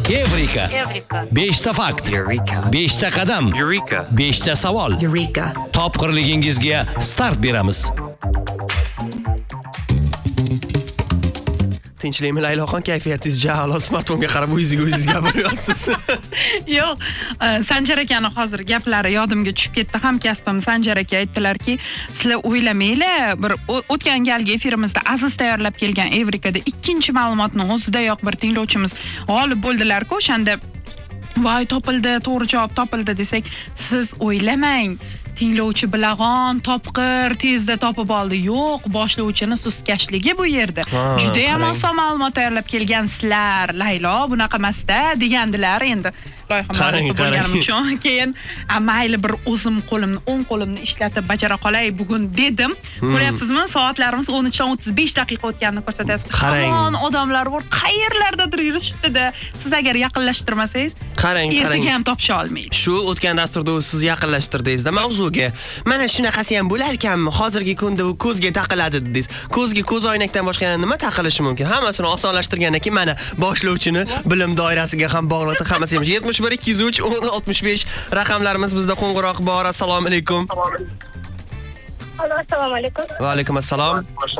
Evrika. 5 ta fakt. 5 ta qadam. 5 ta savol. Topqirligingizga start beramiz. Tinchlikmi Layloxon, kayfiyatingiz jahlo, smartfonga qarab o'zingiz gapiryapsiz. Yo'q, Sanjar akani hozir gaplari yodimga tushib ketdi. Hamkasbim Sanjar aka aytdilarki, sizlar o'ylamanglar, bir o'tgan galgi efirimizda Aziz tayyorlab kelgan Evrikada ikkinchi ma'lumotning o'zidayoq bir tinglovchimiz g'olib bo'ldilar-ku, o'shanda voy topildi, to'g'ri javob topildi desak, siz o'ylamang. Tinglovchi bilag'on, topqir, tezda topib oldi. Yo'q, boshlovchini sustkashligi bu yerda. Juda ham oson ma'lumot tayyorlab kelgansizlar. Laylo, bunaqa emas-da degandilar endi. Loyiha bo'lganim uchun keyin mayli bir o'zim o'ng qo'limni ishlatib bajara qolay bugun dedim. Ko'ryapsizmi? Soatlarimiz 13:35 daqiqa o'tganini ko'rsatyapti. Hamon odamlar bor, qayerlardadir yurishibdi-da. Siz agar yaqinlashtirmasangiz, ertaga ham topisha olmaydi. Shu o'tgan dasturda siz yaqinlashtirdingiz-da mavzuga. Mana shunaqasi ham bo'lar ekanmi? Hozirgi kunda u ko'zga taqiladi dedingiz. Ko'zga ko'z oynakdan boshqa nima taqilishi mumkin? Hammasini osonlashtirgandan keyin mana boshlovchini bilim doirasiga ham bog'liq, hammasi ham 71 203 1065 raqamlarimiz bizda qo'ng'iroq bor. Assalomu alaykum. Assalomu alaykum. Va alaykum assalom.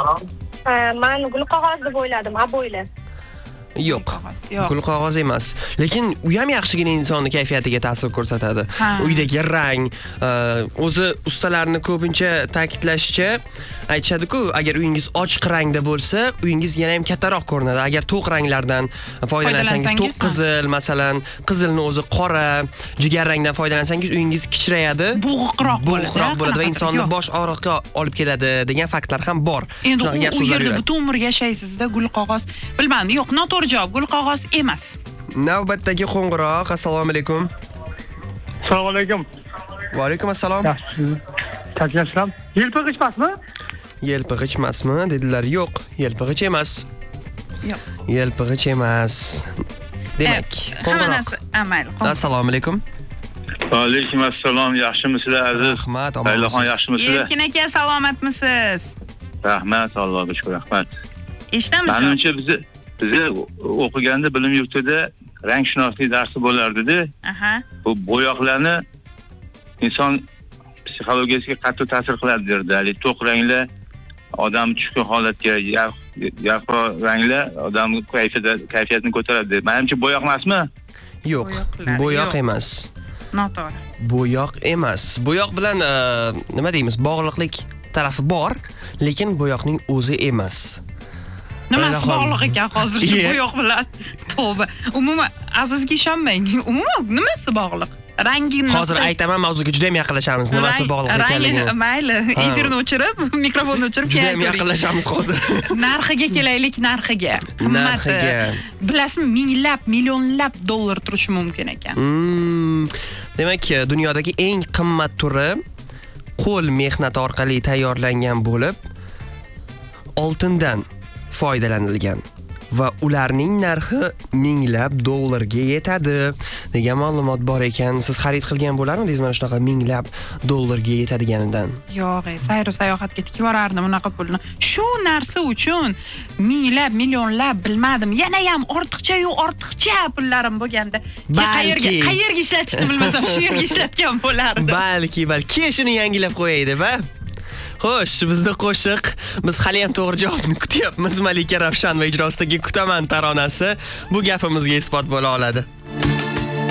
Men gul qog'oz deb o'yladim, abo'yla. Yo'q. Gul qog'oz emas. Lekin u ham yaxshigina insonning kayfiyatiga ta'sir ko'rsatadi. Uydagi rang, o'zi ustalarning ko'pincha ta'kidlashicha aytishadi-ku, agar uyingiz ochiq rangda bo'lsa, uyingiz yana ham kattaroq ko'rinadi. Agar to'q ranglardan foydalansangiz, to'q qizil, masalan, qizilni o'zi qora, jigar rangdan foydalansangiz, uyingiz kichrayadi, bo'g'iqroq bo'ladi va insonni bosh og'riqqa olib keladi degan faktlar ham bor. Endi u yerda butun umr yashaysizda, gul qog'oz. Bilmadim, yo'q, noto'g'ri javob, gul qog'oz emas. Navbatdagi qo'ng'iroq. Assalomu alaykum. Assalomu alaykum. Va alaykum assalom. Yaxshi. Yelpig'ich emasmi? Yelpig'ich emasmi dedilar. Yo'q, yelpig'ich emas. Yo'q. Yelpig'ich emas. Demak, qo'ng'iroq. Mayli. Assalomu alaykum. Va alaykum assalom. Yaxshimisizlar aziz? Rahmat, Layloxon yaxshimisizlar? Erkin aka, salomatmisiz? Rahmat, Allohga shukr, rahmat. Eshitamiz. Menimcha bizni o'qiganda bilim yurtida rangshunoslik darsi bo'lardi-da. Bu bo'yoqlarni inson psixologiyasiga qattiq ta'sir qiladi derdi. To'q ranglar odam tushkun holatga, yarqoq ranglar odam kayfiyatini ko'taradi. Menimcha bo'yoq emasmi? Yo'q, bo'yoq emas. Noto'g'ri. Bo'yoq emas. Bo'yoq bilan nima deymiz? Bog'liqlik tarafi bor, lekin bo'yoqning o'zi emas. Nimasi bog'liq ekan hozirgi bo'yoq bilan? Tavba. Umuman Azizga ishonmang. Umuman nimasi bog'liq? Rangini hozir aytaman, mavzuga juda ham yaqinlashamiz. Nimasi bog'liq ekanligini. Mayli, efirni o'chirib, mikrofonni o'chirib juda ham yaqinlashamiz hozir. Narxiga kelaylik, narxiga. Qimmati. Bilasizmi, minglab, millionlab dollar turishi mumkin ekan. Demak, dunyodagi eng qimmat turi qo'l mehnati orqali tayyorlangan bo'lib, oltindan foydalanilgan va ularning narxi minglab dollarga yetadi degan ma'lumot bor ekan. Siz xarid qilgan bo'larmidingiz mana shunaqa minglab dollarga yetadiganidan? Yo'q, sayr sayohatga tikib borardim unaqa pulni. Shu narsa uchun minglab, millionlab, bilmadim, yana ham ortiqcha pullarim bo'lganda, qayerga ishlatishni bilmasam, shu yerga ishlatgan bo'lardim. Balki shuni yangilab qo'yay deb, ha? Xo'sh, bizda qo'shiq. Biz hali ham to'g'ri javobni kutyapmiz. Malika Ravshan va ijrosidagi Kutaman taronasi bu gapimizga isbot bo'la oladi.